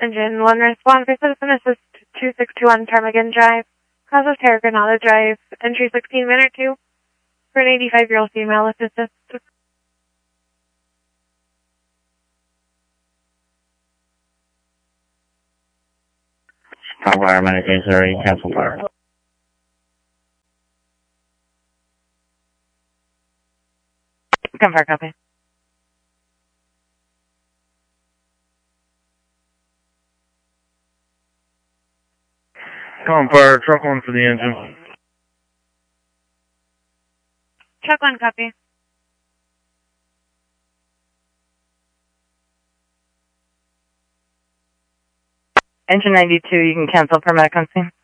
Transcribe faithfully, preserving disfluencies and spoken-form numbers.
Engine one response for Citizen Assist two six two one Ptarmigan Drive. Cause of Terra Granada Drive. Entry sixteen minute two. For an eighty-five-year-old female with assist. Top wire, Medicaid thirty, cancel fire. Confirm, copy. Come fire, truck one for the engine. Truck one, copy. Engine ninety-two, you can cancel paramedic on scene.